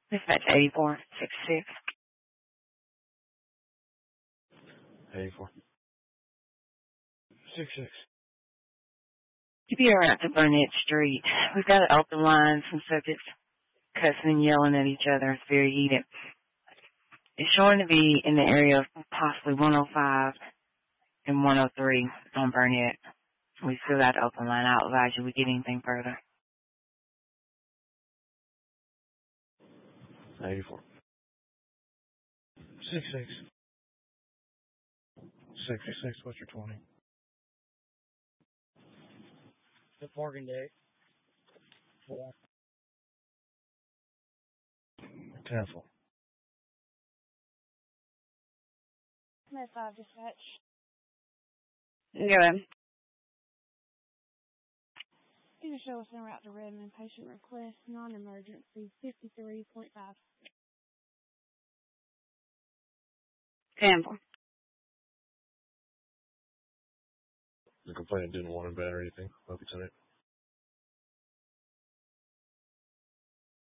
Dispatch 8466. 84. 66. Keep your route to Burnett Street. We've got an open line, some subjects cussing and yelling at each other. It's very heated. It's showing to be in the area of possibly 105 and 103 on Burnett. We still got the open line. I'll advise you we get anything further. 84. 66. 66, what's your 20? The parking day. 4. 10-4. Med 5 dispatch. Go ahead. You can show us en route to Redmond. Patient request non-emergency 53.5. 10-4. The complainant didn't want him bad or anything. Hope it's in it.